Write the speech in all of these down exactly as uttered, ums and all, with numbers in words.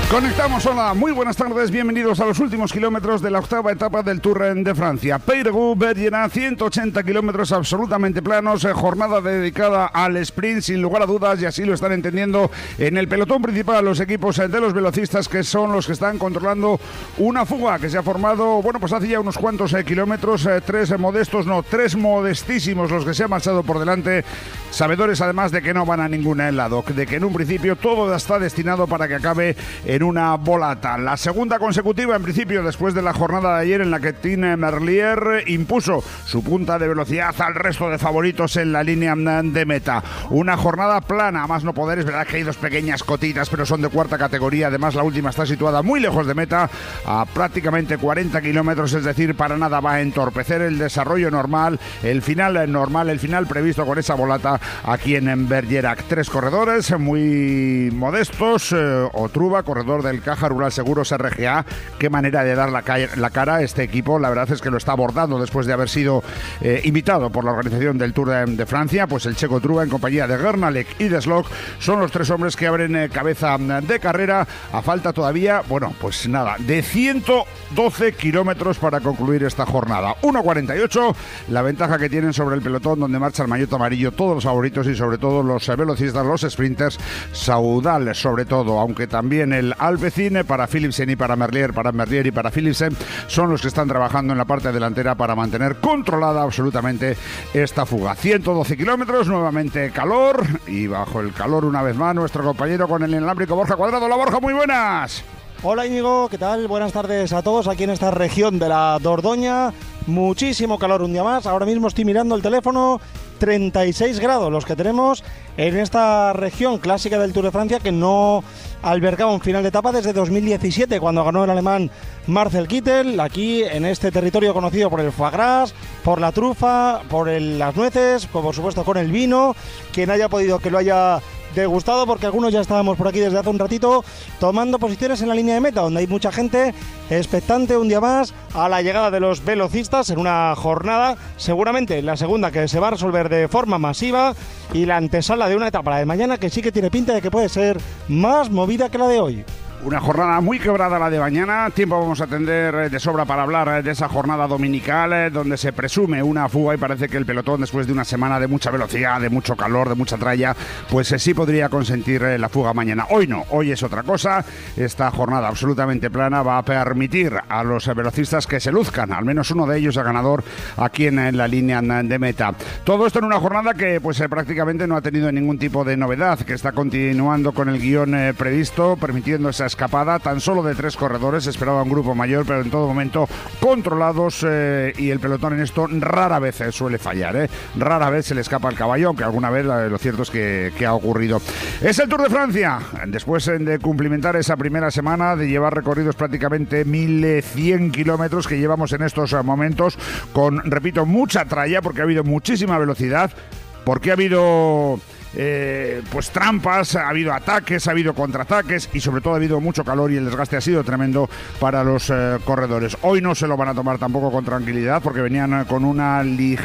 Conectamos, hola, muy buenas tardes, bienvenidos a los últimos kilómetros de la octava etapa del Tour de Francia. Peyregout-Vergena, ciento ochenta kilómetros absolutamente planos, eh, jornada dedicada al sprint sin lugar a dudas, y así lo están entendiendo en el pelotón principal los equipos eh, de los velocistas, que son los que están controlando una fuga que se ha formado, bueno, pues hace ya unos cuantos eh, kilómetros, eh, tres eh, modestos, no, tres modestísimos los que se han marchado por delante, sabedores además de que no van a ningún lado, de que en un principio todo está destinado para que acabe en una volata. La segunda consecutiva en principio después de la jornada de ayer en la que Tim Merlier impuso su punta de velocidad al resto de favoritos en la línea de meta. Una jornada plana, a más no poder, es verdad que hay dos pequeñas cotitas, pero son de cuarta categoría, además la última está situada muy lejos de meta, a prácticamente cuarenta kilómetros, es decir, para nada va a entorpecer el desarrollo normal, el final normal, el final previsto con esa volata aquí en Bergerac. Tres corredores muy modestos, eh, Otruba, corredor del Caja Rural Seguros R G A, qué manera de dar la, ca- la cara a este equipo, la verdad es que lo está abordando después de haber sido eh, invitado por la organización del Tour de, de Francia, pues el checo Otruba en compañía de Gernalek y de Slok son los tres hombres que abren eh, cabeza de carrera, a falta todavía, bueno, pues nada, de ciento doce kilómetros para concluir esta jornada. uno cuarenta y ocho, la ventaja que tienen sobre el pelotón donde marcha el maillot amarillo, todos los favoritos y sobre todo los eh, velocistas, los sprinters, Soudal sobre todo, aunque también el Alpecin para Philipsen y para Merlier, para Merlier y para Philipsen son los que están trabajando en la parte delantera para mantener controlada absolutamente esta fuga. ciento doce kilómetros, nuevamente calor, y bajo el calor una vez más nuestro compañero con el inalámbrico Borja Cuadrado. Hola Borja, muy buenas. Hola Íñigo, ¿qué tal? Buenas tardes a todos aquí en esta región de la Dordoña. Muchísimo calor un día más, ahora mismo estoy mirando el teléfono, treinta y seis grados los que tenemos en esta región clásica del Tour de Francia, que no albergaba un final de etapa desde dos mil diecisiete, cuando ganó el alemán Marcel Kittel, aquí en este territorio conocido por el foie gras, por la trufa, por el, las nueces, por supuesto con el vino. Quien haya podido que lo haya degustado, porque algunos ya estábamos por aquí desde hace un ratito tomando posiciones en la línea de meta, donde hay mucha gente expectante un día más a la llegada de los velocistas en una jornada, seguramente la segunda que se va a resolver de forma masiva, y la antesala de una etapa, la de mañana, que sí que tiene pinta de que puede ser más movida que la de hoy. Una jornada muy quebrada la de mañana, tiempo vamos a tener de sobra para hablar de esa jornada dominical donde se presume una fuga y parece que el pelotón, después de una semana de mucha velocidad, de mucho calor, de mucha tralla, pues sí podría consentir la fuga mañana. Hoy no, hoy es otra cosa. Esta jornada absolutamente plana va a permitir a los velocistas que se luzcan, al menos uno de ellos a ganador aquí en la línea de meta. Todo esto en una jornada que pues prácticamente no ha tenido ningún tipo de novedad, que está continuando con el guión eh, previsto, permitiendo esa escapada tan solo de tres corredores. Esperaba un grupo mayor, pero en todo momento controlados, eh, y el pelotón en esto rara vez eh, suele fallar, eh. rara vez se le escapa el caballo, aunque alguna vez eh, lo cierto es que, que ha ocurrido. Es el Tour de Francia, después eh, de cumplimentar esa primera semana, de llevar recorridos prácticamente mil cien kilómetros que llevamos en estos eh, momentos, con, repito, mucha tralla, porque ha habido muchísima velocidad, porque ha habido Eh, pues trampas, ha habido ataques, ha habido contraataques y sobre todo ha habido mucho calor, y el desgaste ha sido tremendo para los eh, corredores. Hoy no se lo van a tomar tampoco con tranquilidad, porque venían eh, con una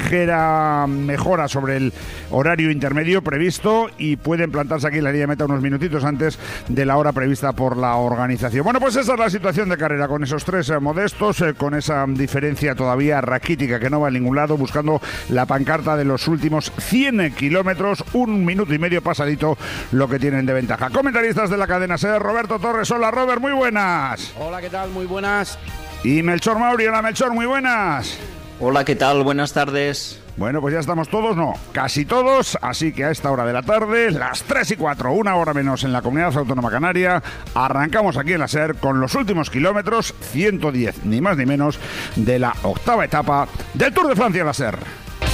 ligera mejora sobre el horario intermedio previsto y pueden plantarse aquí en la línea de meta unos minutitos antes de la hora prevista por la organización. Bueno, pues esa es la situación de carrera, con esos tres eh, modestos, eh, con esa diferencia todavía raquítica que no va a ningún lado, buscando la pancarta de los últimos cien kilómetros, un minuto y medio pasadito lo que tienen de ventaja. Comentaristas de la cadena SER, Roberto Torres. Hola Robert, muy buenas. Hola, ¿qué tal? Muy buenas. Y Melchor Mauri. Hola Melchor, muy buenas. Hola, ¿qué tal? Buenas tardes. Bueno, pues ya estamos todos, no, casi todos, así que a esta hora de la tarde, las tres y cuatro, una hora menos en la Comunidad Autónoma Canaria, arrancamos aquí en la SER con los últimos kilómetros, ciento diez, ni más ni menos, de la octava etapa del Tour de Francia en la SER.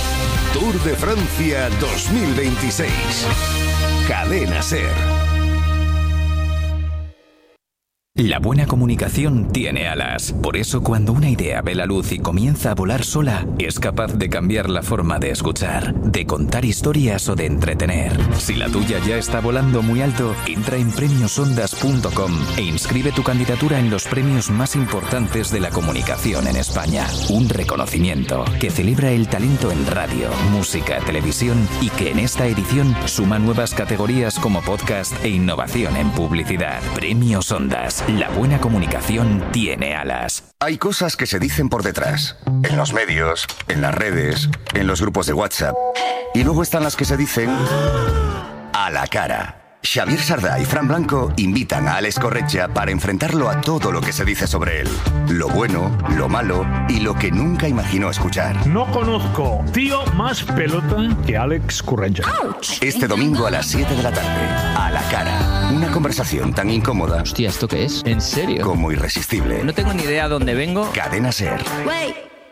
Tour de Francia dos mil veintiséis. Cadena SER. La buena comunicación tiene alas. Por eso, cuando una idea ve la luz y comienza a volar sola, es capaz de cambiar la forma de escuchar, de contar historias o de entretener. Si la tuya ya está volando muy alto, entra en premios ondas punto com e inscribe tu candidatura en los premios más importantes de la comunicación en España. Un reconocimiento que celebra el talento en radio, música, televisión y que en esta edición suma nuevas categorías como podcast e innovación en publicidad. Premios Ondas. La buena comunicación tiene alas. Hay cosas que se dicen por detrás, en los medios, en las redes, en los grupos de WhatsApp. Y luego están las que se dicen a la cara. Xavier Sardá y Fran Blanco invitan a Alex Corretja para enfrentarlo a todo lo que se dice sobre él. Lo bueno, lo malo y lo que nunca imaginó escuchar. No conozco tío más pelota que Alex Corretja. Este domingo a las siete de la tarde, a la cara. Una conversación tan incómoda. Hostia, ¿esto qué es? ¿En serio? Como irresistible. No tengo ni idea dónde vengo. Cadena Ser. Wait.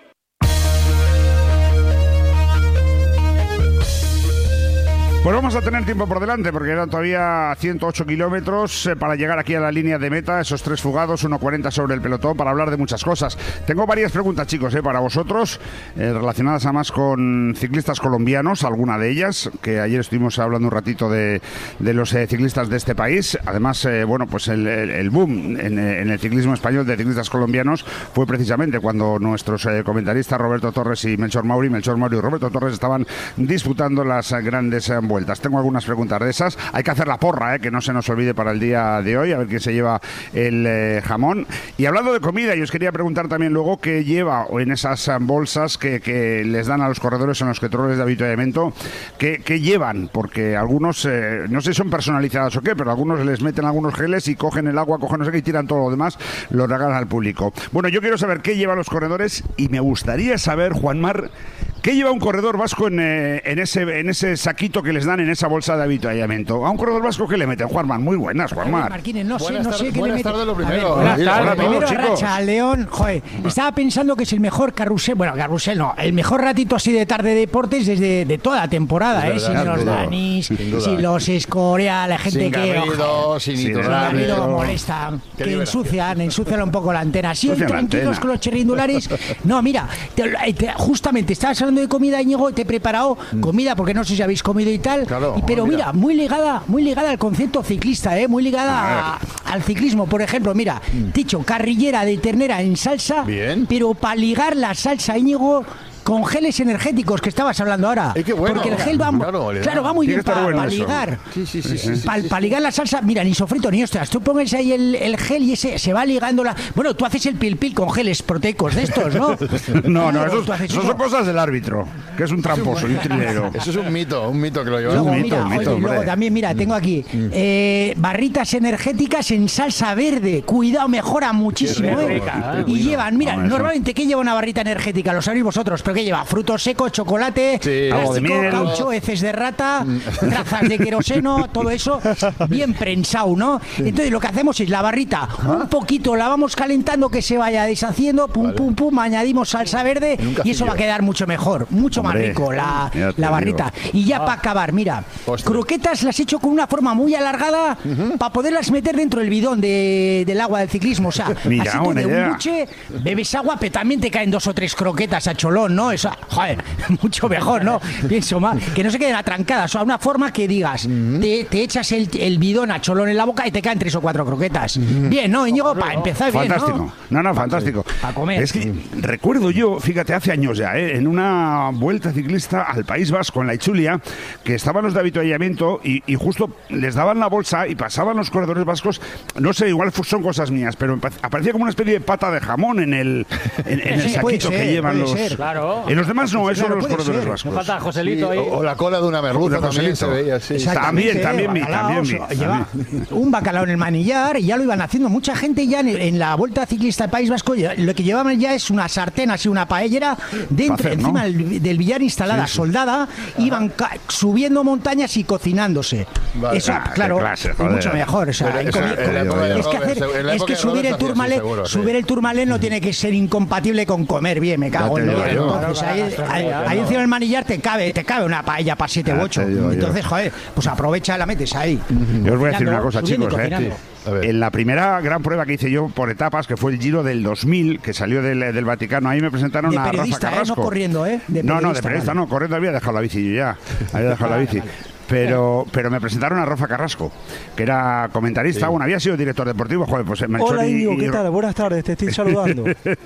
Pues vamos a tener tiempo por delante porque eran todavía ciento ocho kilómetros eh, para llegar aquí a la línea de meta, esos tres fugados, uno cuarenta sobre el pelotón, para hablar de muchas cosas. Tengo varias preguntas, chicos, eh, para vosotros, eh, relacionadas además con ciclistas colombianos, alguna de ellas, que ayer estuvimos hablando un ratito de, de los eh, ciclistas de este país. Además, eh, bueno, pues el, el, el boom en, en el ciclismo español de ciclistas colombianos fue precisamente cuando nuestros eh, comentaristas Roberto Torres y Melchor Mauri, Melchor Mauri y Roberto Torres estaban disputando las eh, grandes eh, vueltas. Tengo algunas preguntas de esas. Hay que hacer la porra, eh, que no se nos olvide para el día de hoy, a ver quién se lleva el eh, jamón. Y hablando de comida, yo os quería preguntar también luego qué lleva en esas bolsas que, que les dan a los corredores en los controles de avituallamiento, qué, qué llevan, porque algunos, eh, no sé si son personalizadas o qué, pero algunos les meten algunos geles y cogen el agua, cogen no sé qué y tiran todo lo demás, lo regalan al público. Bueno, yo quiero saber qué llevan los corredores y me gustaría saber, Juanmar, ¿qué lleva un corredor vasco en, eh, en, ese, en ese saquito que les dan en esa bolsa de avituallamiento? A un corredor vasco, ¿qué le meten? Juanmar, muy buenas, Juanmar. Martínez, no sé, buenas no sé tardes, qué le buenas meten. tardes lo primero. A ver, buenas tardes, Hola, primero chicos. Racha, León, joder, estaba pensando que es el mejor carrusel, bueno, carrusel no, el mejor ratito así de tarde de deportes desde de toda la temporada, Es ¿eh? verdad, Sin los sin duda. Danis, Sin duda. sin los Escoria, la gente Sin que... Garrido, ojo, sin sin Iturralde. Garrido molesta, Qué que liberación. ensucian, ensucian un poco la antena. Así Ensucian la tranquilos antena. con los chirrindulares. No, mira, te- te- justamente estabas hablando de comida, Íñigo, te he preparado comida, porque no sé si habéis comido y tal, Claro, y- pero mira. mira, muy ligada, muy ligada al concepto ciclista, ¿eh? Muy ligada a- al ciclismo. Por ejemplo, mira, dicho, carrillera de ternera en salsa, Bien. pero para ligar la salsa, Íñigo, con geles energéticos que estabas hablando ahora. Eh, qué bueno. Porque el gel va, Claro, le da. claro, va muy Tiene bien que estar para bueno eso. ligar. Sí, sí, sí. sí, sí, Para sí. ligar la salsa, mira, ni sofrito ni ostras. Tú pones ahí el, el gel y ese se va ligando la. Bueno, tú haces el pil pil con geles proteicos de estos, ¿no? No, no, Claro, esos, tú haces esos eso. son cosas del árbitro, que es un tramposo, un trilero. Eso es un mito, un mito que lo Luego, llevamos. un mito, mira, un mito, oye, hombre. luego también, mira, tengo aquí eh, barritas energéticas en salsa verde. Cuidado, mejora muchísimo, Qué ¿eh? rica, ¿eh? Y llevan, mira, No, eso. normalmente, ¿qué lleva una barrita energética? Lo sabéis vosotros, pero ¿qué lleva? Frutos secos, chocolate, Sí. Algo de plástico, miel. caucho, heces de rata, trazas de queroseno, todo eso bien prensado, ¿no? Entonces lo que hacemos es la barrita, un poquito la vamos calentando que se vaya deshaciendo, pum, Vale. pum, pum, añadimos salsa verde En un y eso cacillo. va a quedar mucho mejor, mucho Hombre, más rico la, ya te la barrita. Y ya para acabar, mira, Ostras. croquetas las he hecho con una forma muy alargada para poderlas meter dentro del bidón de- del agua del ciclismo. O sea, Mira, así tú buena de idea. un buche bebes agua, pero también te caen dos o tres croquetas a cholón, ¿no? Eso, joder, mucho mejor, ¿no? Pienso más, que no se queden atrancadas. O sea, una forma que digas, te, te echas el, el bidón a cholón en la boca y te caen tres o cuatro croquetas. Bien, ¿no, Íñigo? Para empezar bien, Fantástico. ¿no? No, no, fantástico. A comer. Es que recuerdo yo, fíjate, hace años ya, ¿eh? En una vuelta ciclista al País Vasco, en la Itzulia, que estaban los de avituallamiento y, y justo les daban la bolsa y pasaban los corredores vascos, no sé, igual fu- son cosas mías, pero empe- aparecía como una especie de pata de jamón en el, en, en el Sí, puede saquito que ser, llevan puede los... ser. Claro. En los demás no, eso Claro, son los puede corredores ser. vascos. No falta Sí, Joselito ahí. o, o la cola de una merluza De también se Joselito. veía así. Exactamente, También, también vi, bacalao, también vi, o sea, lleva también. un bacalao en el manillar y ya lo iban haciendo. Mucha gente ya en, en la Vuelta Ciclista del País Vasco, ya- lo que llevaban ya es una sartén, así una paellera, dentro, Pa' hacer, ¿no? encima del, del billar instalada, soldada, iban ca- subiendo montañas y cocinándose. Vale. Eso, Ah, qué claro, clase, es joder. mucho mejor. O sea, Pero hay eso, comi- en la época de es que, Robert, hacer- en la es época que de subir Robert el se hacía así, turmalé, seguro, sí. subir el turmalé no tiene que ser incompatible con comer bien, me cago en Ya te lo digo yo. Entonces ahí, ahí, ahí encima del manillar te cabe, te cabe una paella para siete Ya u te ocho. digo yo. Entonces, joder, pues aprovecha y la metes ahí. Yo os voy a decir Cocinando, una cosa, subiendo y chicos, ¿eh? cocinando. En la primera gran prueba que hice yo por etapas, que fue el Giro del dos mil, que salió del, del Vaticano, ahí me presentaron de a Rafa periodista, Carrasco. ¿eh? No corriendo, ¿eh? De no, no, de periodista vale. no, corriendo había dejado la bici yo ya. Había dejado la bici. Pero, pero me presentaron a Rafa Carrasco, que era comentarista, sí. Bueno, había sido director deportivo, joder, pues Melchor. Hola, Íñigo, y, ¿qué tal? Buenas tardes, te estoy saludando.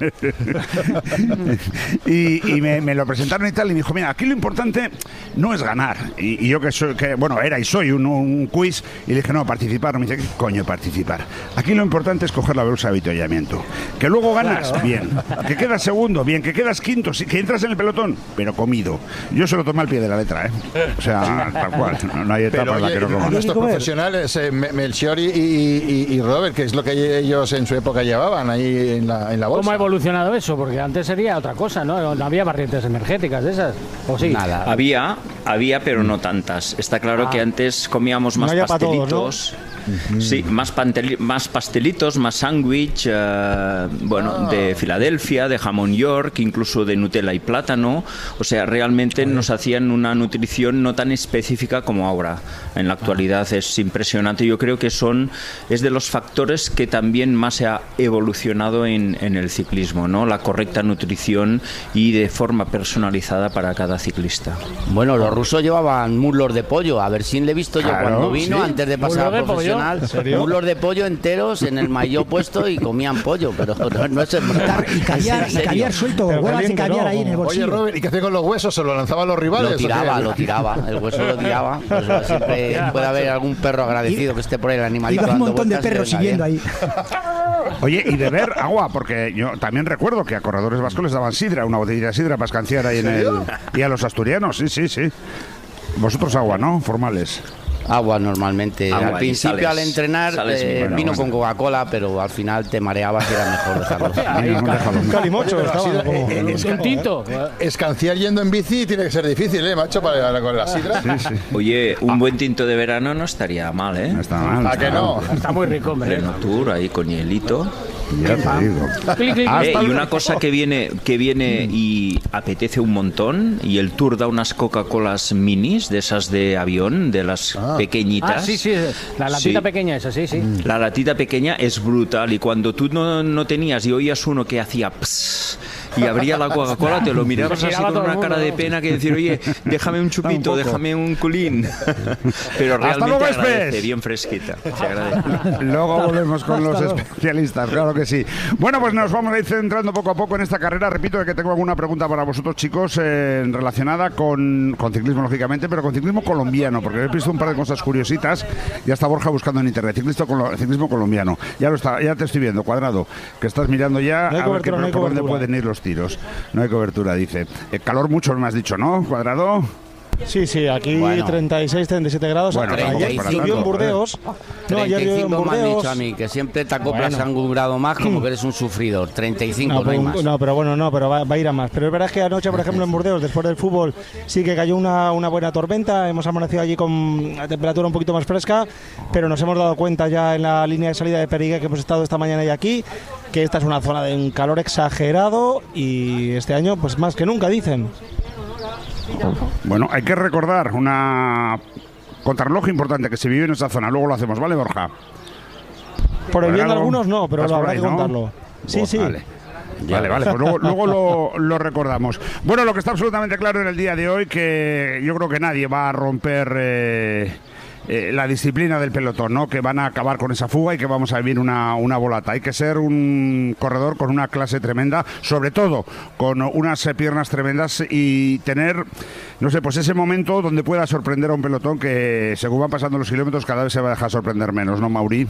y y me, me lo presentaron y tal, y me dijo, mira, aquí lo importante no es ganar. Y, y yo que soy, que bueno, era y soy un, un quiz, y le dije, no, participar. Me dice, ¿qué coño participar? Aquí lo importante es coger la bolsa de avituallamiento. Que luego ganas, claro. Bien. Que quedas segundo, bien. Que quedas quinto, que entras en el pelotón, pero comido. Yo se lo tomé al pie de la letra, ¿eh? O sea, tal cual. No, no hay etapa pero, en la oye, que no coman. Nuestros profesionales, eh, Melchior y, y, y Robert, que es lo que ellos en su época llevaban ahí en la, en la bolsa. ¿Cómo ha evolucionado eso? Porque antes sería otra cosa, ¿no? No había barrientes energéticas de esas, ¿o sí? Nada. Había, había, pero no tantas. Está claro ah. que antes comíamos más no pastelitos. Todos, ¿no? Uh-huh. Sí, más, panteli- más pastelitos, más sándwich, uh, bueno, ah. de Filadelfia, de jamón York, incluso de Nutella y plátano. O sea, realmente Ay. nos hacían una nutrición no tan específica como ahora. En la actualidad ah. es impresionante. Yo creo que son es de los factores que también más se ha evolucionado en, en el ciclismo, ¿no? La correcta nutrición y de forma personalizada para cada ciclista. Bueno, los rusos llevaban muslos de pollo. A ver si le he visto claro, yo cuando vino, ¿sí? Antes de pasar a profesional. Muslos de pollo enteros en el maillot puesto y comían pollo, pero no, no es verdad. Y caviar, y caviar suelto, huevas de caviar no, ahí en el bolsillo. Oye, Robert, ¿y qué hacía con los huesos? ¿Se lo lanzaban los rivales? Lo tiraba, lo tiraba, el hueso lo tiraba. Pues siempre ya, puede haber algún perro agradecido que esté por ahí, el animalito. Iba un montón de perros siguiendo ahí. Oye, y de beber agua, porque yo también recuerdo que a corredores vascos les daban sidra, una botellita de sidra para escanciar ahí en el... Y a los asturianos, sí, sí, sí. Vosotros agua, ¿no? Formales. Agua normalmente. Agua, al principio sales, al entrenar sales, eh, bueno, vino bueno. con Coca-Cola, pero al final te mareabas y era mejor dejarlo. Un calimocho. Es un tinto. Escanciar yendo en bici tiene que ser difícil, ¿eh, macho? Para con la sidra. Sí, sí. Oye, un ah. buen tinto de verano no estaría mal, ¿eh? No está mal. ¿A que no? Está muy rico, hombre. Pleno tour ahí con hielito. Ya te digo. Eh, y una cosa que viene que viene y apetece un montón, y el Tour da unas Coca-Colas minis, de esas de avión, de las ah. pequeñitas. Ah, sí, sí, la latita sí. pequeña esa, sí, sí. La latita pequeña es brutal, y cuando tú no, no tenías y oías uno que hacía pss, y abría la Coca-Cola, te lo mirabas así con una cara de pena que decir, oye, déjame un chupito, un déjame un culín. Pero realmente agradece, bien fresquita. Se agradece. Luego volvemos con los especialistas, claro que sí. Bueno, pues nos vamos a ir centrando poco a poco en esta carrera. Repito que tengo alguna pregunta para vosotros, chicos, eh, relacionada con, con ciclismo, lógicamente, pero con ciclismo colombiano, porque he visto un par de cosas curiositas. Ya está Borja buscando en internet, ciclismo, ciclismo colombiano. Ya lo está, ya te estoy viendo, Cuadrado, que estás mirando ya no a ver qué, no por dónde pueden ir los tiros. No hay cobertura, dice. El calor mucho me has dicho, ¿no, Cuadrado? Sí, sí, aquí bueno. treinta y seis, treinta y siete grados. Bueno, ayer llovió en Burdeos. No, ayer llovió en Burdeos. Me han dicho a mí que siempre te acoplas bueno. a un grado más, como que eres un sufridor. treinta y cinco, no, no hay más. No, pero bueno, no, pero va, va a ir a más. Pero es verdad es que anoche, por ejemplo, en Burdeos, después del fútbol, sí que cayó una, una buena tormenta. Hemos amanecido allí con la temperatura un poquito más fresca, pero nos hemos dado cuenta ya en la línea de salida de Perigué, que hemos estado esta mañana y aquí, que esta es una zona de un calor exagerado, y este año, pues más que nunca, dicen. Bueno, hay que recordar una contrarreloj importante que se vive en esa zona. Luego lo hacemos, ¿vale, Borja? Por el bien de algunos no, pero lo habrá que contarlo. Sí, sí. Vale. Vale, vale, pues luego, luego lo, lo recordamos. Bueno, lo que está absolutamente claro en el día de hoy, que yo creo que nadie va a romper eh, eh, la disciplina del pelotón, ¿no? Que van a acabar con esa fuga y que vamos a vivir una, una volata. Hay que ser un corredor con una clase tremenda, sobre todo con unas piernas tremendas, y tener, no sé, pues ese momento donde pueda sorprender a un pelotón que, según van pasando los kilómetros, cada vez se va a dejar sorprender menos, ¿no, Mauri?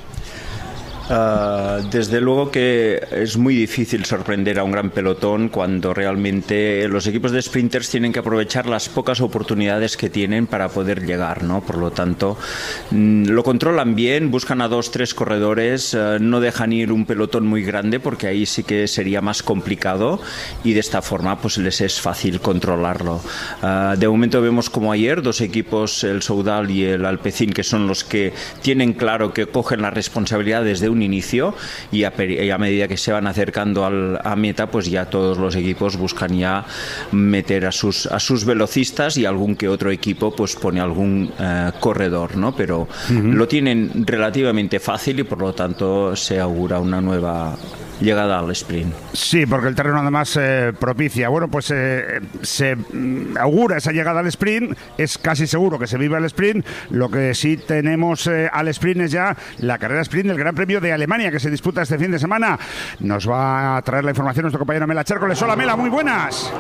Uh, desde luego que es muy difícil sorprender a un gran pelotón cuando realmente los equipos de sprinters tienen que aprovechar las pocas oportunidades que tienen para poder llegar, ¿no? Por lo tanto, mm, lo controlan bien, buscan a dos, tres corredores, uh, no dejan ir un pelotón muy grande, porque ahí sí que sería más complicado, y de esta forma pues les es fácil controlarlo. Uh, de momento vemos como ayer dos equipos, el Soudal y el Alpecin, que son los que tienen claro que cogen la responsabilidad desde un un inicio y a, y a medida que se van acercando al, a meta, pues ya todos los equipos buscan ya meter a sus, a sus velocistas y algún que otro equipo pues pone algún eh, corredor, ¿no? Pero uh-huh. lo tienen relativamente fácil y por lo tanto se augura una nueva llegada al sprint. Sí, porque el terreno además eh, propicia. Bueno, pues eh, se augura esa llegada al sprint, es casi seguro que se viva el sprint. Lo que sí tenemos eh, al sprint es ya la carrera sprint del Gran Premio de Alemania, que se disputa este fin de semana. Nos va a traer la información nuestro compañero Mela Chércoles. Hola Mela, muy buenas.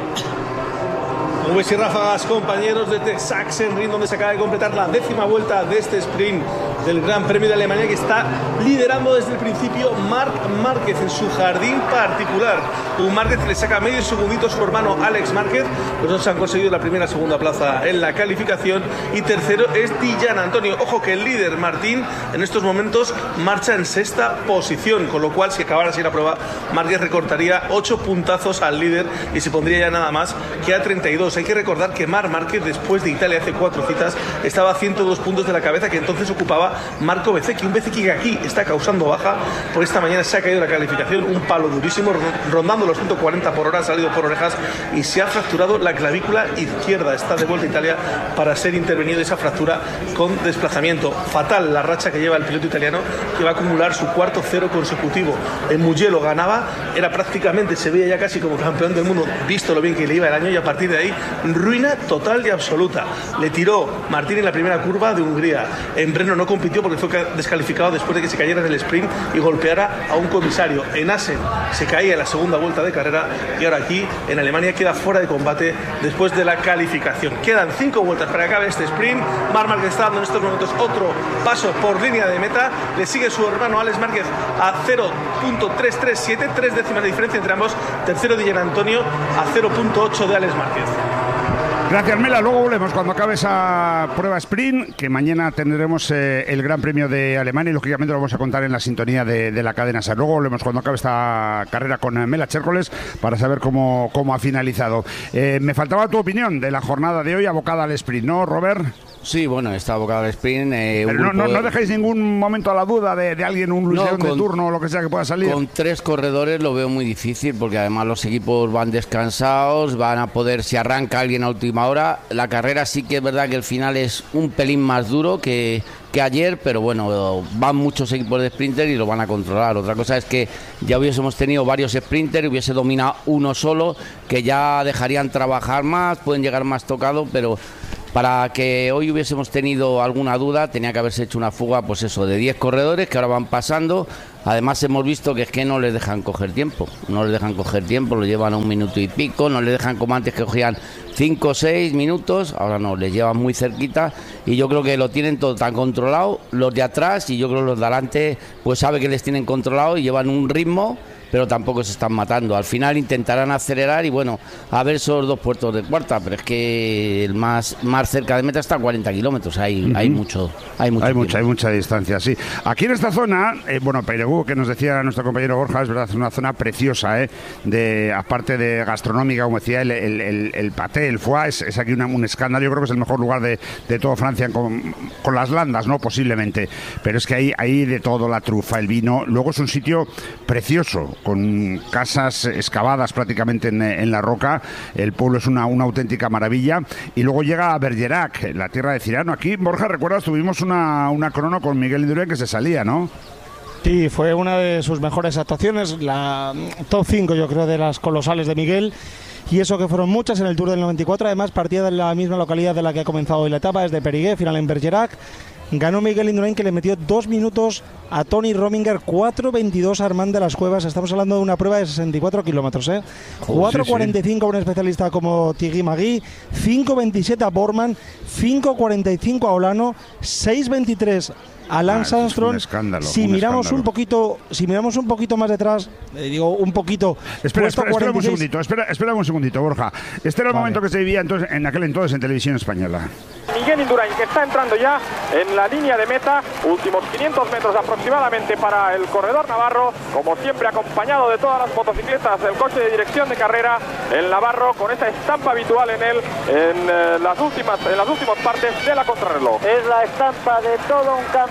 Nubes y ráfagas, compañeros de Sachsenring, donde se acaba de completar la décima vuelta de este sprint del Gran Premio de Alemania, que está liderando desde el principio Marc Márquez en su jardín particular. Un Márquez que le saca medio segundito a su hermano Alex Márquez. Los dos han conseguido la primera y segunda plaza en la calificación, y tercero es Di Giannantonio. Ojo que el líder Martín en estos momentos marcha en sexta posición, con lo cual si acabara así la prueba, Márquez recortaría ocho puntazos al líder y se pondría ya nada más que a treinta y dos. Hay que recordar que Marc Márquez, después de Italia hace cuatro citas, estaba a ciento dos puntos de la cabeza que entonces ocupaba Marco Bezzecchi. Un Bezzecchi que aquí está causando baja, por esta mañana se ha caído la calificación, un palo durísimo, rondando los ciento cuarenta por hora, ha salido por orejas y se ha fracturado la clavícula izquierda. Está de vuelta a Italia para ser intervenido esa fractura con desplazamiento. Fatal la racha que lleva el piloto italiano, que va a acumular su cuarto cero consecutivo. En Mugello ganaba, era prácticamente, se veía ya casi como campeón del mundo, visto lo bien que le iba el año, y a partir de ahí ruina total y absoluta. Le tiró Martín en la primera curva de Hungría. En Brno no compitió porque fue descalificado después de que se cayera en el sprint y golpeara a un comisario. En Assen se caía en la segunda vuelta de carrera, y ahora aquí en Alemania queda fuera de combate después de la calificación. Quedan cinco vueltas para que acabe este sprint. Marc Márquez está dando en estos momentos otro paso por línea de meta. Le sigue su hermano Alex Márquez a cero punto trescientos treinta y siete, tres décimas de diferencia entre ambos. Tercero Di Giannantonio a cero punto ocho de Alex Márquez. Gracias, Mela. Luego volvemos cuando acabe esa prueba sprint, que mañana tendremos eh, el Gran Premio de Alemania y lógicamente lo vamos a contar en la sintonía de, de la cadena SER. Luego volvemos cuando acabe esta carrera con eh, Mela Chércoles para saber cómo, cómo ha finalizado. Eh, me faltaba tu opinión de la jornada de hoy abocada al sprint, ¿no, Robert? Sí, bueno, está abocado al sprint. Eh, Pero no, no, no dejéis ningún momento a la duda de, de alguien, un Luis León de turno o lo que sea que pueda salir. Con tres corredores lo veo muy difícil, porque además los equipos van descansados, van a poder, si arranca alguien a última hora. La carrera sí que es verdad que el final es un pelín más duro que, que ayer, pero bueno, van muchos equipos de sprinter y lo van a controlar. Otra cosa es que ya hubiésemos tenido varios sprinters, hubiese dominado uno solo, que ya dejarían trabajar más, pueden llegar más tocados, pero para que hoy hubiésemos tenido alguna duda tenía que haberse hecho una fuga, pues eso, de diez corredores que ahora van pasando. Además hemos visto que es que no les dejan coger tiempo, no les dejan coger tiempo, lo llevan a un minuto y pico, no les dejan como antes que cogían cinco o seis minutos, ahora no, les llevan muy cerquita, y yo creo que lo tienen todo tan controlado, los de atrás, y yo creo que los de adelante pues sabe que les tienen controlado y llevan un ritmo, pero tampoco se están matando. Al final intentarán acelerar y bueno, a ver esos dos puertos de cuarta, pero es que el más, más cerca de meta está a cuarenta kilómetros, hay, uh-huh. hay mucho hay, mucho hay mucha hay mucha distancia, sí. Aquí en esta zona, eh, bueno, Peyregú, que nos decía nuestro compañero Borja, es verdad, es una zona preciosa, eh, de, aparte de gastronómica, como decía, el, el, el, el paté, el foie, es, es aquí una, un escándalo. Yo creo que es el mejor lugar de, de toda Francia con, con las landas, ¿no? Posiblemente, pero es que hay, hay de todo, la trufa, el vino. Luego es un sitio precioso, con casas excavadas prácticamente en, en la roca. El pueblo es una, una auténtica maravilla. Y luego llega a Bergerac, la tierra de Cirano. Aquí, Borja, recuerdas, tuvimos una, una crono con Miguel Indurain que se salía, ¿no? Sí, fue una de sus mejores actuaciones, la top cinco yo creo de las colosales de Miguel. Y eso que fueron muchas en el Tour del noventa y cuatro. Además partía de la misma localidad de la que ha comenzado hoy la etapa, desde Périgueux, final en Bergerac. Ganó Miguel Indurain, que le metió dos minutos a Tony Rominger, cuatro veintidós a Armand de las Cuevas. Estamos hablando de una prueba de sesenta y cuatro kilómetros, ¿eh? cuatro cuarenta y cinco a un especialista como Thierry Magui, cinco veintisiete a Borman, cinco cuarenta y cinco a Olano, seis veintitrés a Lance ah, Armstrong. Escándalo, si un miramos escándalo. un poquito, si miramos un poquito más detrás, eh, digo un poquito. Espera, espera, espera un segundito, espera, espera un segundito, Borja. Este era el vale. momento que se vivía entonces, en aquel entonces en televisión española. Miguel Indurain, que está entrando ya en la línea de meta, últimos quinientos metros aproximadamente para el corredor navarro, como siempre acompañado de todas las motocicletas del coche de dirección de carrera, el navarro con esa estampa habitual en él en, eh, las últimas, en las últimas partes de la contrarreloj. Es la estampa de todo un campeón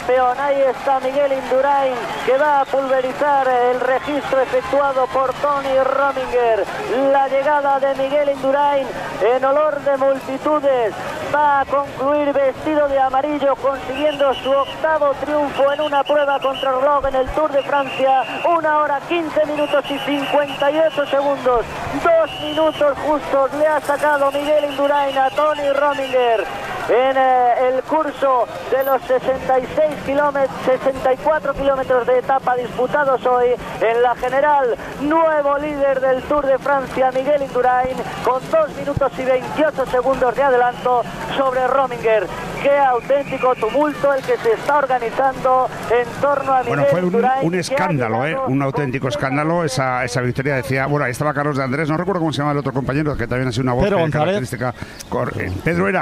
campeón. Ahí está Miguel Indurain, que va a pulverizar el registro efectuado por Tony Rominger. La llegada de Miguel Indurain en olor de multitudes va a concluir vestido de amarillo, consiguiendo su octavo triunfo en una prueba contrarreloj en el Tour de Francia. Una hora, quince minutos y cincuenta y ocho segundos. Dos minutos justos le ha sacado Miguel Indurain a Tony Rominger en eh, el curso de los sesenta y seis kilómetros, sesenta y cuatro kilómetros de etapa disputados hoy en la general. Nuevo líder del Tour de Francia, Miguel Indurain, con dos minutos y veintiocho segundos de adelanto sobre Rominger. Qué auténtico tumulto el que se está organizando en torno a Miguel Bueno, fue un, Indurain, un escándalo, ¿eh? Un auténtico escándalo esa, esa victoria. Decía, bueno, ahí estaba Carlos de Andrés, no recuerdo cómo se llama el otro compañero, que también ha sido una voz Pedro eh, González. característica. Cor- eh, Pedro era...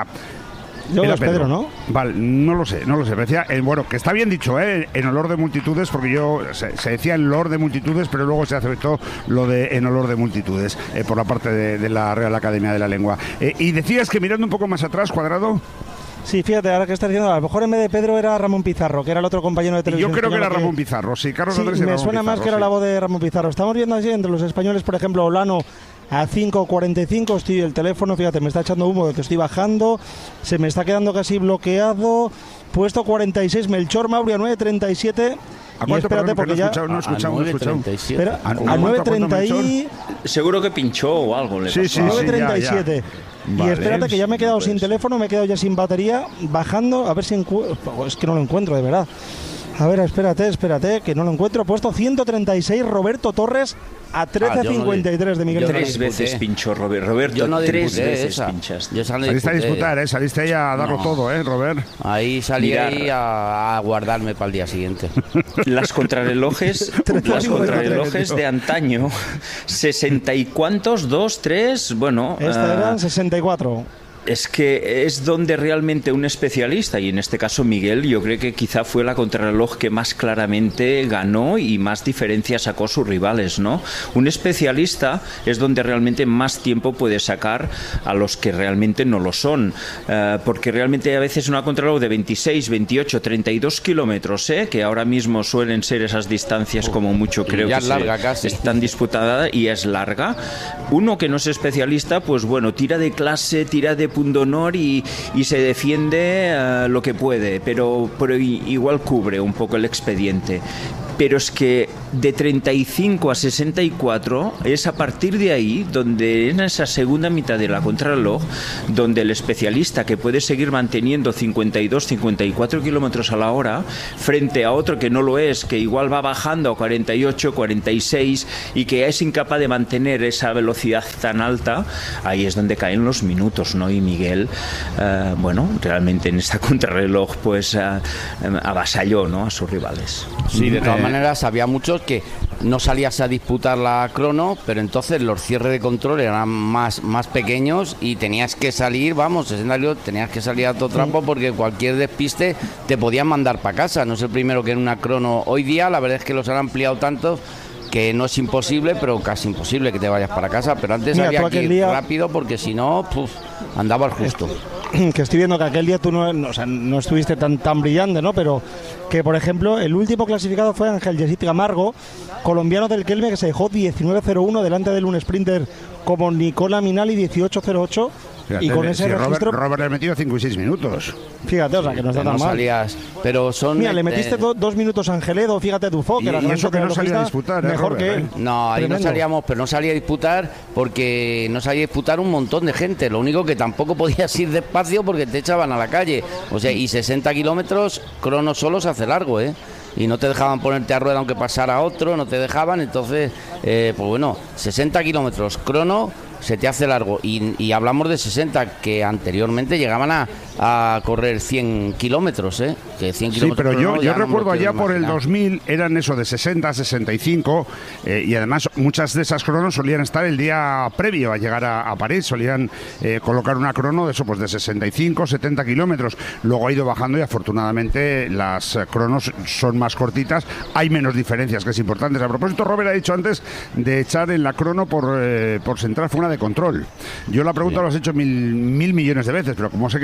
Yo Era es Pedro, ¿no? Vale, no lo sé, no lo sé. Pero decía, eh, bueno, que está bien dicho, ¿eh? En olor de multitudes, porque yo se, se decía en olor de multitudes, pero luego se aceptó lo de en olor de multitudes eh, por la parte de, de la Real Academia de la Lengua. Eh, y decías que mirando un poco más atrás, Cuadrado. Sí, fíjate, ahora que estás diciendo, a lo mejor en vez de Pedro era Ramón Pizarro, que era el otro compañero de televisión. Yo creo que era que... Ramón Pizarro, sí, Carlos Sí, Andrés y me Ramón suena Pizarro, más que era sí. la voz de Ramón Pizarro. Estamos viendo así entre los españoles, por ejemplo, Olano a cinco cuarenta y cinco, estoy el teléfono, fíjate, me está echando humo de que estoy bajando, se me está quedando casi bloqueado. Puesto cuarenta y seis, Melchor Mauri a nueve treinta y siete. ¿A cuánto? Y espérate, Perdón, porque no he ya... escuchado, no he escuchado, no he escuchado. Espera, ¿A- a a cuánto, nueve a cuánto, treinta y... Melchor? Seguro que pinchó o algo le Sí, pasó. sí, sí. nueve treinta y ya, siete. ya. Y Vale, espérate que ya me he quedado pues. sin teléfono, me he quedado ya sin batería, bajando, a ver si encuentro... Es que no lo encuentro, de verdad. A ver, espérate, espérate, que no lo encuentro. Puesto ciento treinta y seis, Roberto Torres a trece cincuenta y tres de Miguel Tres Indurain. veces pinchó Robert. Roberto, Yo no tres disputé veces esa. pinchaste. Yo esa no Saliste a disputé. disputar, ¿eh? Saliste ahí a darlo No. todo, ¿eh, Robert? Ahí salí Mirar. ahí a, a guardarme para el día siguiente. Las contrarrelojes, las contrarrelojes de antaño, sesenta y cuántos, dos, tres, bueno. Esta ah, eran sesenta y cuatro. Es que es donde realmente un especialista, y en este caso Miguel, yo creo que quizá fue la contrarreloj que más claramente ganó y más diferencia sacó a sus rivales, ¿no? Un especialista es donde realmente más tiempo puede sacar a los que realmente no lo son, eh, porque realmente a veces una contrarreloj de veintiséis, veintiocho, treinta y dos kilómetros, ¿eh? Que ahora mismo suelen ser esas distancias como mucho, creo ya que es larga se, casi. están disputadas y es larga. Uno que no es especialista, pues bueno, tira de clase, tira de punto honor y, y se defiende uh, lo que puede, pero, pero igual cubre un poco el expediente. Pero es que de treinta y cinco a sesenta y cuatro es a partir de ahí donde en esa segunda mitad de la contrarreloj donde el especialista que puede seguir manteniendo cincuenta y dos, cincuenta y cuatro kilómetros a la hora frente a otro que no lo es, que igual va bajando a cuarenta y ocho, cuarenta y seis y que es incapaz de mantener esa velocidad tan alta, ahí es donde caen los minutos, ¿no? Y Miguel, uh, bueno, realmente en esta contrarreloj pues uh, avasalló, ¿no? A sus rivales. Sí, de todas Eh, maneras había muchos que no salías a disputar la crono, pero entonces los cierres de control eran más, más pequeños y tenías que salir, vamos, escenario, tenías que salir a todo trampo porque cualquier despiste te podían mandar para casa. No es el primero que en una crono hoy día, la verdad es que los han ampliado tanto que no es imposible, pero casi imposible que te vayas para casa, pero antes Mira, había tú que aquel ir día- rápido porque si no, puf, andaba al justo. Que estoy viendo que aquel día tú no, no, o sea, no estuviste tan, tan brillante, ¿no? Pero que, por ejemplo, el último clasificado fue Ángel Yesit Camargo, colombiano del Kelme, que se dejó diecinueve cero uno delante de un sprinter como Nicola Minali, dieciocho cero ocho. Y con ese Sí, Robert, registro, Robert le ha metido cinco y seis minutos. fíjate, o sea, que no está Que tan no mal. salías, pero son Mira, le metiste eh, do- dos minutos a Angeledo, fíjate tu foco, Y- que era y gran eso que no salía a contrarrelojista, disputar, ¿eh, mejor Robert, que él. eh? No, ahí no Tremendo. salíamos, pero no salía a disputar porque no salía a disputar un montón de gente. Lo único que tampoco podías ir despacio porque te echaban a la calle. O sea, y sesenta kilómetros, crono solo se hace largo, ¿eh? Y no te dejaban ponerte a rueda aunque pasara otro, no te dejaban. Entonces, eh, pues bueno, sesenta kilómetros, crono se te hace largo. Y, y hablamos de sesenta, que anteriormente llegaban a, a correr cien kilómetros, ¿eh? Que cien Sí, kilómetros pero yo, crono yo ya no me lo recuerdo quiero allá por el imaginar. dos mil eran eso de sesenta, sesenta y cinco eh, y además muchas de esas cronos solían estar el día previo a llegar a, a París, solían eh, colocar una crono de eso pues de sesenta y cinco, setenta kilómetros, luego ha ido bajando y afortunadamente las eh, cronos son más cortitas, hay menos diferencias que es importante. A propósito, Robert ha dicho antes de echar en la crono por, eh, por central fuera de control. Yo la pregunta Sí. lo has hecho mil, mil millones de veces, pero como sé que tenéis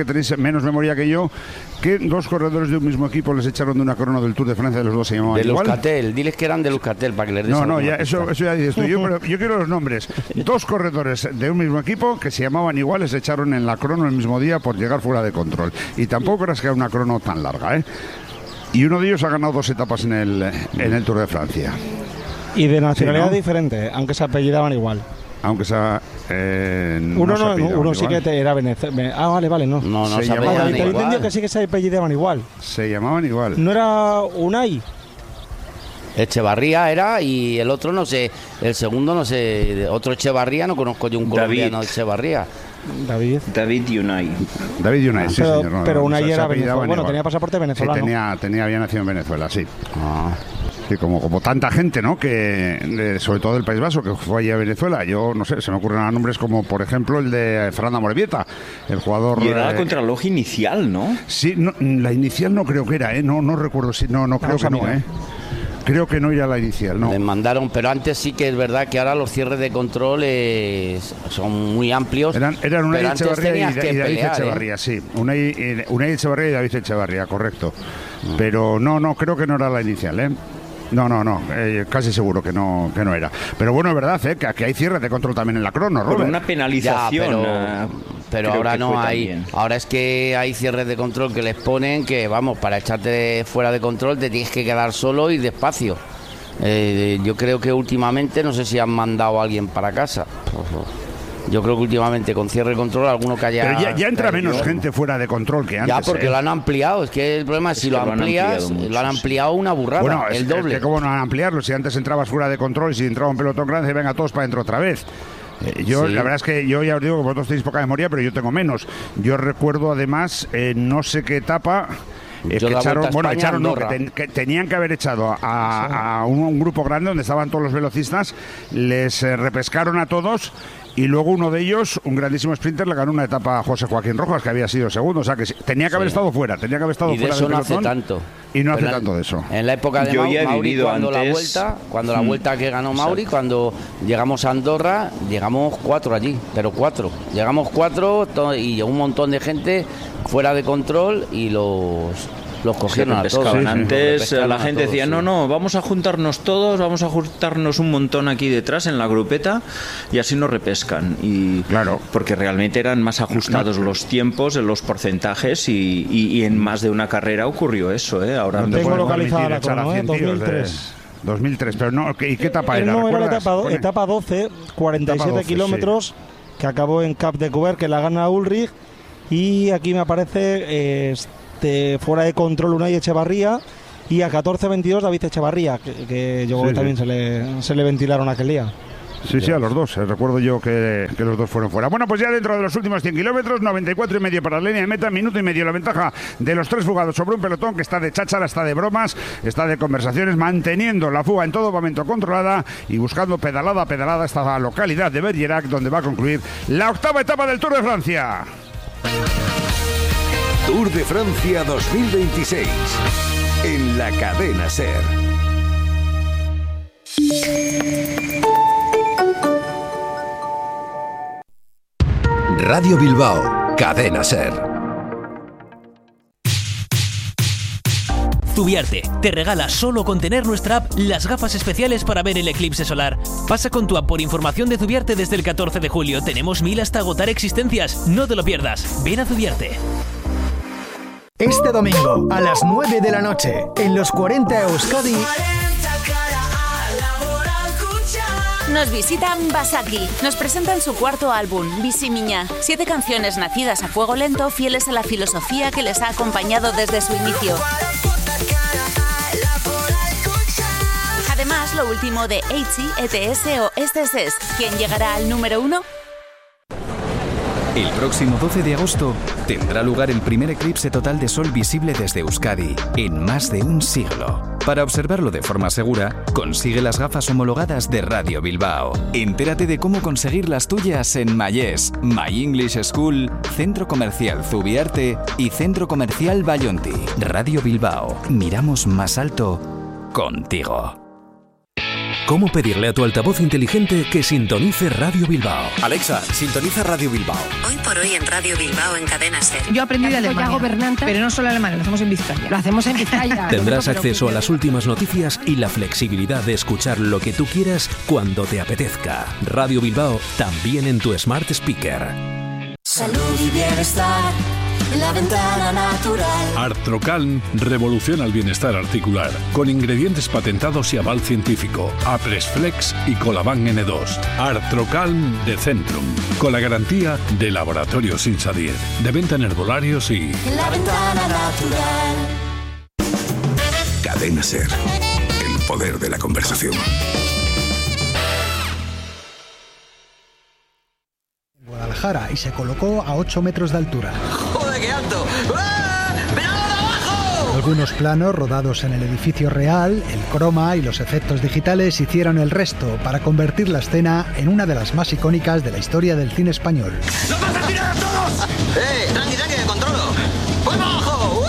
menos memoria que yo, que dos corredores de un mismo equipo les echaron de una corona del Tour de Francia, de los dos se llamaban de igual. De Euskaltel, diles que eran de Euskaltel para que les des No, no, ya, cosa. eso, eso ya dices tú. Yo, pero yo quiero los nombres. Dos corredores de un mismo equipo que se llamaban igual les echaron en la crono el mismo día por llegar fuera de control. Y tampoco era que era una crono tan larga, ¿eh? Y uno de ellos ha ganado dos etapas en el, en el Tour de Francia. Y de nacionalidad Sí, ¿no? diferente, aunque se apellidaban igual. Aunque sea... Eh, uno no, no, uno sí que te era venezolano. Ah, vale, vale, no. No, no se se, llamaban apellidaban Te he igual. entendido que sí que se apellidaban igual. Se llamaban igual. ¿No era Unai? Echevarría era y el otro no sé, el segundo no sé, otro Echevarría, no conozco yo un David. colombiano de Echevarría. David. David Unai. David Unai, sí, pero, señor. No, pero no, Unai se- se era apellidaban venezolano. Bueno, igual. tenía pasaporte Sí, venezolano. tenía, tenía, había nacido en Venezuela, sí. Ah. Sí, como, como tanta gente, ¿no? Que, de- sobre todo del País Vasco, que fue allí a Venezuela. Yo, no sé, se me ocurren nombres como, por ejemplo, el de Fernando Morevieta, el jugador... Y era la eh, contrarreloj inicial, ¿no? Sí, no, la inicial no creo que era, ¿eh? No, no recuerdo si... No, no creo Vamos a que no, mirar. ¿eh? Creo que no era la inicial, no. Les mandaron, pero antes sí que es verdad que ahora los cierres de control eh, son muy amplios. Eran, eran Unai pero antes Echevarría y, tenías Da- que y David pelear, ¿eh? Echevarría, sí. Unai, eh, Unai Echevarría y David Echevarría, correcto. Pero no, no, creo que no era la inicial, ¿eh? No, no, no, eh, casi seguro que no, que no era. Pero bueno, es verdad, ¿eh? Que aquí hay cierres de control también en la crono, Por Robert. una penalización. Ya, pero, eh, pero creo ahora que no fue hay. también. Ahora es que hay cierres de control que les ponen que, vamos, para echarte fuera de control te tienes que quedar solo y despacio. Eh, yo creo que últimamente, no sé si han mandado a alguien para casa. Yo creo que últimamente con cierre de control, alguno que haya. Pero ya, ya entra caído. menos gente fuera de control que antes. Ya, porque ¿eh? lo han ampliado. Es que el problema es, Es si que lo lo han amplías, ampliado mucho, lo han sí. ampliado una burrada, Bueno, es, el es doble. que cómo no ampliarlo, si antes entrabas fuera de control y si entraba un pelotón grande, venga todos para adentro otra vez. Eh, yo, Sí. la verdad es que yo ya os digo que vosotros tenéis poca memoria, pero yo tengo menos. Yo recuerdo además, eh, no sé qué etapa. eh, Yo que la echaron, Vuelta a bueno, España, echaron no, que, Andorra. ten- que tenían que haber echado a, a un, un grupo grande donde estaban todos los velocistas, les eh, repescaron a todos. Y luego uno de ellos, un grandísimo sprinter, le ganó una etapa a José Joaquín Rojas, que había sido segundo. O sea, que sí, tenía que haber Sí. estado fuera, tenía que haber estado Y de fuera eso del no hace pelotón. tanto. Y no hace Pero en- tanto de eso. En la época de Yo Mau- ya he Mauri, vivido cuando la antes- vuelta, cuando la Mm. vuelta que ganó Mauri, cuando llegamos a Andorra, llegamos cuatro allí, pero cuatro. Llegamos cuatro to- y un montón de gente fuera de control y los los cogieron a todos. Pescaban. Antes Pescaron la a gente todos, decía, sí. no, no, vamos a juntarnos todos, vamos a juntarnos un montón aquí detrás en la grupeta y así nos repescan. Y Claro. porque realmente eran más ajustados los tiempos, los porcentajes y, y- y en más de una carrera ocurrió eso, ¿eh? Ahora No te Tengo puedes localizada permitir la echar a crono, ¿eh? cien tíos de- dos mil tres. dos mil tres, pero no, ¿qué- ¿y qué etapa Eh, era? no, era la ¿Recuerdas? etapa, Pone- etapa doce, cuarenta y siete Etapa doce, kilómetros, que acabó en Cap de Couvert, que la gana Ulrich. Y aquí me aparece eh, este, fuera de control Unai Echevarría. Y a catorce veintidós David Echevarría, que, que yo creo Sí, que también sí. se le, se le ventilaron aquel día. Sí, sí, a los dos. eh, Recuerdo yo que, que los dos fueron fuera. Bueno, pues ya dentro de los últimos cien kilómetros, noventa y cuatro y medio para la línea de meta, minuto y medio la ventaja de los tres fugados sobre un pelotón que está de cháchara, está de bromas, está de conversaciones, manteniendo la fuga en todo momento controlada y buscando pedalada a pedalada esta localidad de Bergerac, donde va a concluir la octava etapa del Tour de Francia. Tour de Francia dos mil veintiséis en la cadena SER. Radio Bilbao, cadena SER. Zubiarte te regala solo con tener nuestra app las gafas especiales para ver el eclipse solar. Pasa con tu app por información de Zubiarte desde el catorce de julio. Tenemos mil hasta agotar existencias. No te lo pierdas. Ven a Zubiarte. Este domingo a las nueve de la noche en los cuarenta Euskadi nos visitan Basaki. Nos presentan su cuarto álbum, Bisi Miña. Siete canciones nacidas a fuego lento, fieles a la filosofía que les ha acompañado desde su inicio. Además, lo último de Eichi, E T S o Este es Es. ¿Quién llegará al número uno? El próximo doce de agosto tendrá lugar el primer eclipse total de sol visible desde Euskadi en más de un siglo. Para observarlo de forma segura, consigue las gafas homologadas de Radio Bilbao. Entérate de cómo conseguir las tuyas en Mayés, My English School, Centro Comercial Zubiarte y Centro Comercial Bayonti. Radio Bilbao, miramos más alto contigo. cómo pedirle a tu altavoz inteligente que sintonice Radio Bilbao. Alexa, sintoniza Radio Bilbao. Hoy por hoy en Radio Bilbao en Cadena Ser. Yo aprendí de Alemania, gobernante, pero no solo Alemania, lo hacemos en Vizcaya. Lo hacemos en Vizcaya. Tendrás acceso a las últimas noticias y la flexibilidad de escuchar lo que tú quieras cuando te apetezca. Radio Bilbao también en tu Smart Speaker. Salud y bienestar en la ventana natural. Artrocalm revoluciona el bienestar articular con ingredientes patentados y aval científico. Apresflex y Colaban N dos. Artrocalm de Centrum, con la garantía de Laboratorios Insadier. De venta en herbolarios y... En la ventana natural. Cadena Ser. El poder de la conversación. Guadalajara y se colocó a ocho metros de altura. ¡Joder, qué alto! ¡Ah! ¡Míralo abajo! Algunos planos rodados en el edificio real, el croma y los efectos digitales hicieron el resto para convertir la escena en una de las más icónicas de la historia del cine español. ¡Nos vas a tirar a todos! ¡Eh! ¡Tranqui, tranqui, que controlo! ¡Voy para abajo!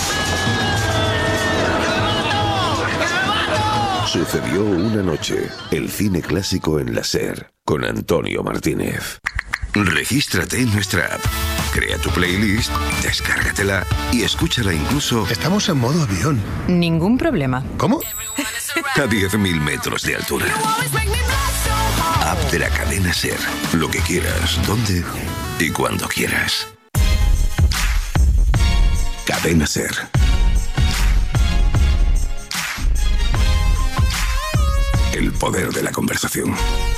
Sucedió una noche. El cine clásico en la Ser, con Antonio Martínez. Regístrate en nuestra app. Crea tu playlist, descárgatela y escúchala incluso... Estamos en modo avión. Ningún problema. ¿Cómo? A diez mil metros de altura. App de la cadena Ser. Lo que quieras, donde y cuando quieras. Cadena Ser. El poder de la conversación.